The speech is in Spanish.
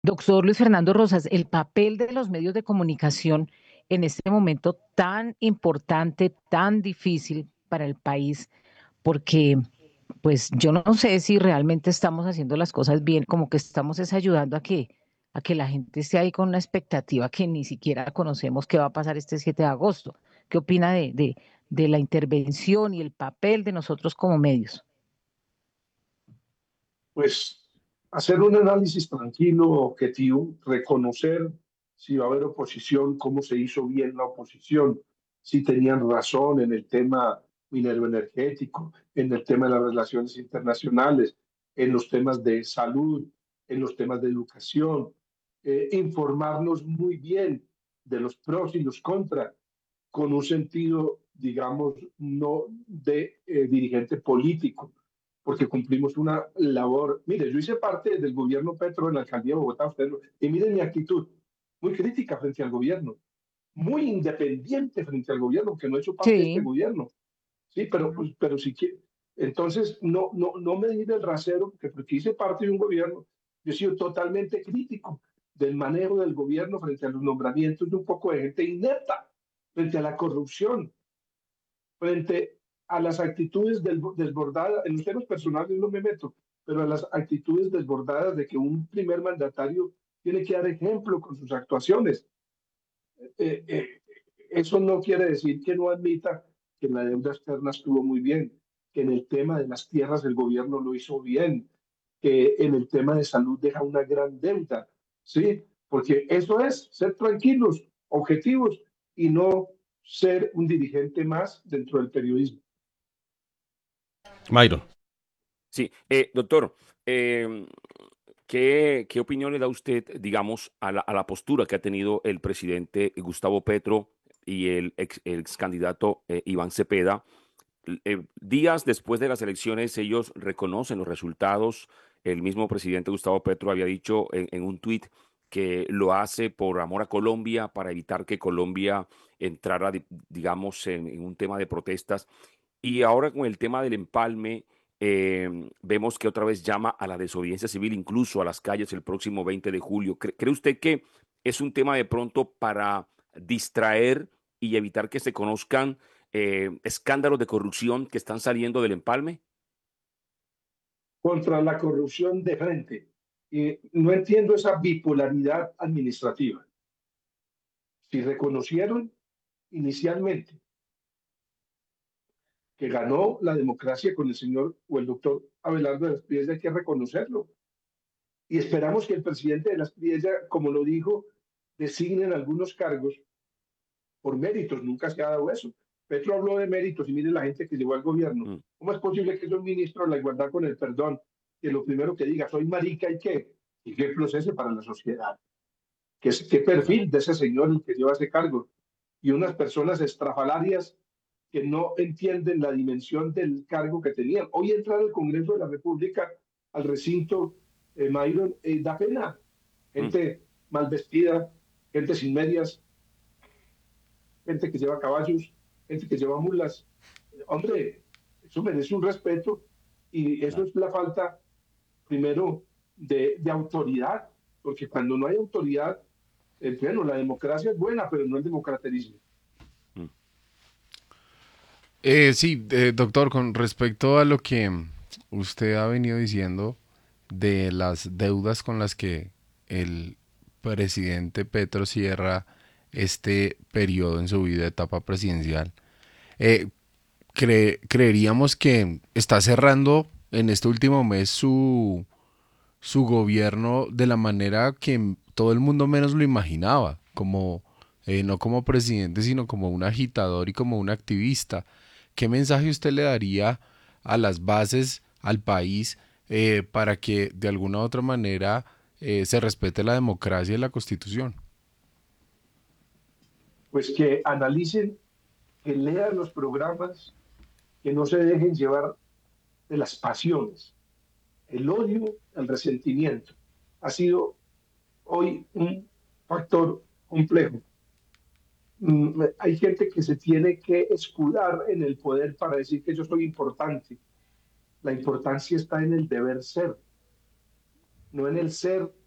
Doctor Luis Fernando Rosas, el papel de los medios de comunicación en este momento tan importante, tan difícil para el país, porque pues yo no sé si realmente estamos haciendo las cosas bien, como que estamos es ayudando a que la gente esté ahí con una expectativa que ni siquiera conocemos qué va a pasar este 7 de agosto. ¿Qué opina de la intervención y el papel de nosotros como medios? Pues hacer un análisis tranquilo, objetivo, reconocer si va a haber oposición, cómo se hizo bien la oposición, si tenían razón en el tema minero energético, en el tema de las relaciones internacionales, en los temas de salud, en los temas de educación, informarnos muy bien de los pros y los contras, con un sentido, digamos, no de dirigente político, porque cumplimos una labor. Mire, yo hice parte del gobierno Petro en la alcaldía de Bogotá, y miren mi actitud, muy crítica frente al gobierno, muy independiente frente al gobierno, que no he hecho parte de este Sí. gobierno. Sí, pero, Ujú. pues, pero si quiere, entonces no me diga el rasero, porque hice parte de un gobierno, yo he sido totalmente crítico del manejo del gobierno frente a los nombramientos de un poco de gente inepta, frente a la corrupción, frente a las actitudes desbordadas, en los temas personales no me meto, pero a las actitudes desbordadas de que un primer mandatario tiene que dar ejemplo con sus actuaciones. Eh, eh, Eso no quiere decir que no admita que en la deuda externa estuvo muy bien, que en el tema de las tierras el gobierno lo hizo bien, que en el tema de salud deja una gran deuda, ¿sí? Porque eso es ser tranquilos, objetivos y no ser un dirigente más dentro del periodismo. Myron. Sí, doctor, em, ¿qué opinión le da usted, digamos, a la postura que ha tenido el presidente Gustavo Petro y el ex candidato Iván Cepeda? Días después de las elecciones, ellos reconocen los resultados. El mismo presidente Gustavo Petro había dicho en un tuit que lo hace por amor a Colombia, para evitar que Colombia entrara, digamos, en un tema de protestas. Y ahora con el tema del empalme, vemos que otra vez llama a la desobediencia civil, incluso a las calles el próximo 20 de julio. ¿Cree usted que es un tema de pronto para distraer y evitar que se conozcan escándalos de corrupción que están saliendo del empalme? Contra la corrupción de frente. No entiendo esa bipolaridad administrativa. Si reconocieron inicialmente que ganó la democracia con el señor o el doctor Abelardo de las Priesas, hay que reconocerlo. Y esperamos que el presidente de las Priesas, como lo dijo, designen algunos cargos por méritos. Nunca se ha dado eso. Petro habló de méritos y mire la gente que llegó al gobierno. Mm. ¿Cómo es posible que un ministro de la igualdad con el perdón, que lo primero que diga, soy marica y qué? ¿Y qué procese para la sociedad? ¿Qué Claro. perfil de ese señor el que lleva ese cargo? Y unas personas estrafalarias que no entienden la dimensión del cargo que tenían. Hoy entrar al Congreso de la República, al recinto, Mayron, da pena. Mm. Gente mal vestida, gente sin medias, gente que lleva caballos, gente que lleva mulas. Hombre, eso merece un respeto y eso Claro. es la falta, primero, de autoridad, porque cuando no hay autoridad, bueno, la democracia es buena, pero no el democraterismo. Mm. Sí, doctor, con respecto a lo que usted ha venido diciendo de las deudas con las que el presidente Petro cierra este periodo en su vida, etapa presidencial, eh, creeríamos que está cerrando en este último mes su gobierno de la manera que todo el mundo menos lo imaginaba, como no como presidente, sino como un agitador y como un activista. ¿Qué mensaje usted le daría a las bases, al país, para que de alguna u otra manera se respete la democracia y la constitución? Pues que analicen, que lean los programas, que no se dejen llevar de las pasiones. El odio, el resentimiento ha sido hoy un factor complejo. Hay gente que se tiene que escudar en el poder para decir que yo soy importante. La importancia está en el deber ser, no en el ser